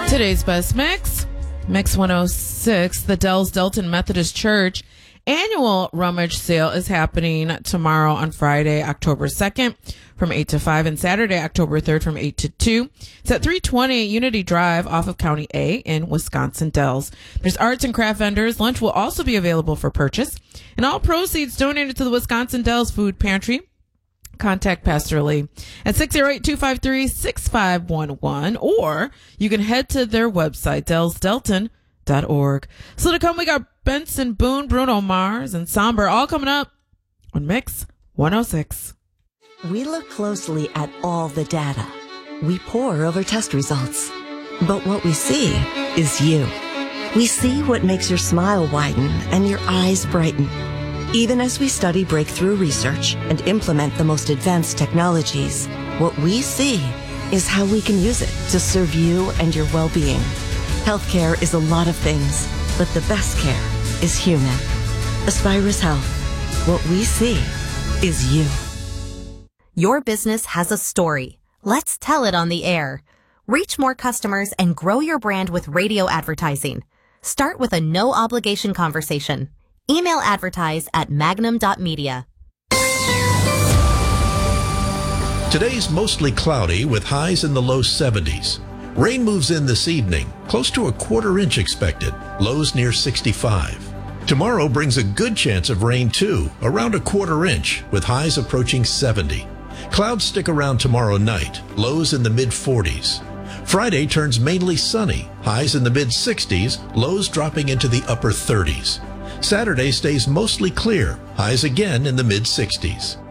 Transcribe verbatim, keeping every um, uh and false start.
Today's best mix, Mix one oh six, the Dells Delton Methodist Church annual rummage sale is happening tomorrow on Friday, October second from eight to five and Saturday, October third from eight to two. It's at three twenty Unity Drive off of County A in Wisconsin Dells. There's arts and craft vendors. Lunch will also be available for purchase, and all proceeds donated to the Wisconsin Dells Food Pantry. Contact Pastor Lee at six oh eight, two five three, six five one one, or you can head to their website, dells delton dot org. So to come, we got Benson Boone, Bruno Mars, and Somber all coming up on Mix one oh six. We look closely at all the data. We pore over test results. But what we see is you. We see what makes your smile widen and your eyes brighten. Even as we study breakthrough research and implement the most advanced technologies, what we see is how we can use it to serve you and your well-being. Healthcare is a lot of things, but the best care is human. Aspirus Health. What we see is you. Your business has a story. Let's tell it on the air. Reach more customers and grow your brand with radio advertising. Start with a no-obligation conversation. Email advertise at magnum dot media. Today's mostly cloudy with highs in the low seventies. Rain moves in this evening, close to a quarter inch expected, lows near sixty-five. Tomorrow brings a good chance of rain too, around a quarter inch, with highs approaching seventy. Clouds stick around tomorrow night, lows in the mid forties. Friday turns mainly sunny, highs in the mid sixties, lows dropping into the upper thirties. Saturday stays mostly clear, highs again in the mid sixties.